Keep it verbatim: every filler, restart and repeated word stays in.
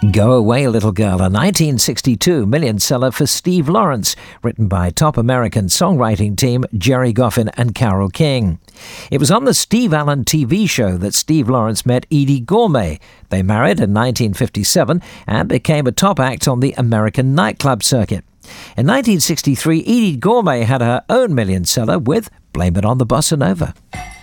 Go Away Little Girl, a nineteen sixty-two million seller for Steve Lawrence, written by top American songwriting team Jerry Goffin and Carole King. It was on the Steve Allen T V show that Steve Lawrence met Edie Gourmet. They married in nineteen fifty-seven and became a top act on the American nightclub circuit. In nineteen sixty-three, Edie Gourmet had her own million seller with Blame It on the Bossa Nova.